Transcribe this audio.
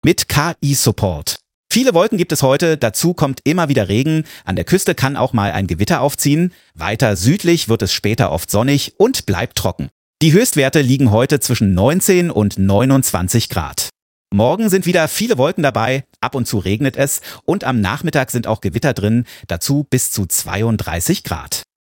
mit KI-Support. Viele Wolken gibt es heute, dazu kommt immer wieder Regen, an der Küste kann auch mal ein Gewitter aufziehen, weiter südlich wird es später oft sonnig und bleibt trocken. Die Höchstwerte liegen heute zwischen 19 und 29 Grad. Morgen sind wieder viele Wolken dabei, ab und zu regnet es und am Nachmittag sind auch Gewitter drin, dazu bis zu 32 Grad.